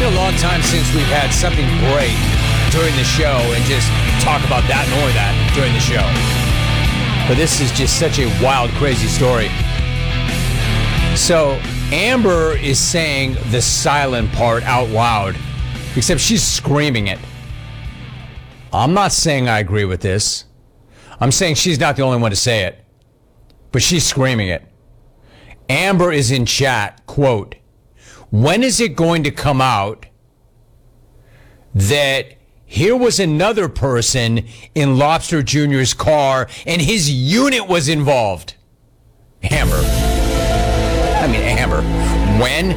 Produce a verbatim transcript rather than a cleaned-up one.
been a long time since we've had something great during the show and just talk about that and only that during the show. But this is just such a wild, crazy story. So Amber is saying the silent part out loud, except she's screaming it. I'm not saying I agree with this. I'm saying she's not the only one to say it, but she's screaming it. Amber is in chat, quote, when is it going to come out that here was another person in Lobster Junior's car and his unit was involved? Amber. I mean, Amber. When?